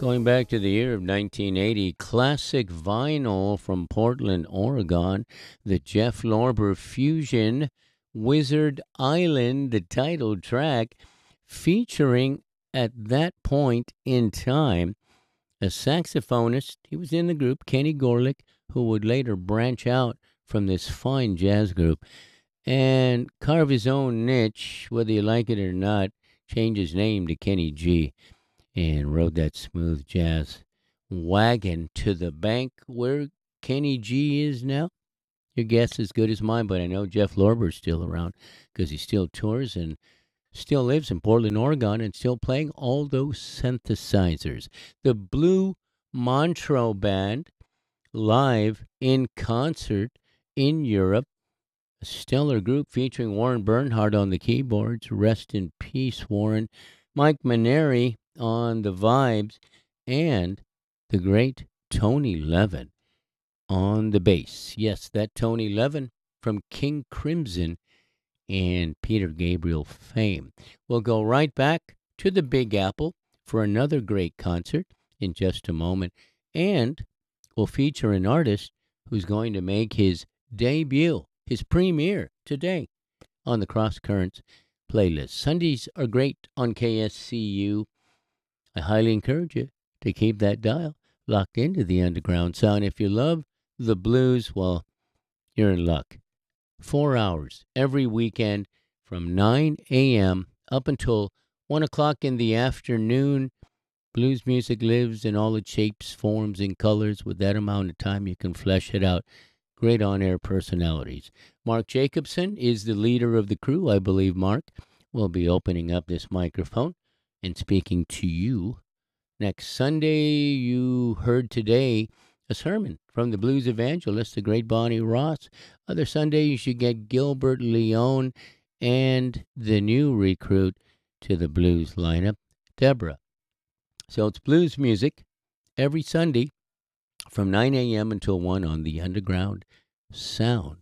Going back to the year of 1980, classic vinyl from Portland, Oregon, the Jeff Lorber Fusion Wizard Island, the title track, featuring at that point in time a saxophonist. He was in the group, Kenny Gorlick, who would later branch out from this fine jazz group and carve his own niche, whether you like it or not, change his name to Kenny G and rode that smooth jazz wagon to the bank where Kenny G is now. Your guess is good as mine, but I know Jeff Lorber's still around because he still tours and still lives in Portland, Oregon, and still playing all those synthesizers. The Blue Montreux Band live in concert in Europe. A stellar group featuring Warren Bernhardt on the keyboards. Rest in peace, Warren. Mike Maneri on the vibes, and the great Tony Levin on the bass. Yes, that Tony Levin from King Crimson and Peter Gabriel fame. We'll go right back to the Big Apple for another great concert in just a moment, and we'll feature an artist who's going to make his debut, his premiere today on the Cross Currents playlist. Sundays are great on KSCU. I highly encourage you to keep that dial locked into the underground sound. If you love the blues, well, you're in luck. 4 hours every weekend from 9 a.m. up until 1 o'clock in the afternoon. Blues music lives in all its shapes, forms, and colors. With that amount of time, you can flesh it out. Great on-air personalities. Mark Jacobson is the leader of the crew. I believe Mark will be opening up this microphone and speaking to you. Next Sunday, you heard today a sermon from the blues evangelist, the great Bonnie Ross. Other Sunday, you should get Gilbert Leone and the new recruit to the blues lineup, Deborah. So it's blues music every Sunday from 9 a.m. until 1 on the Underground Sound.